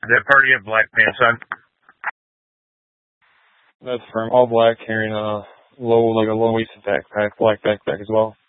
Is that part of your black pants on? That's from all black, carrying a low waisted backpack, black backpack as well.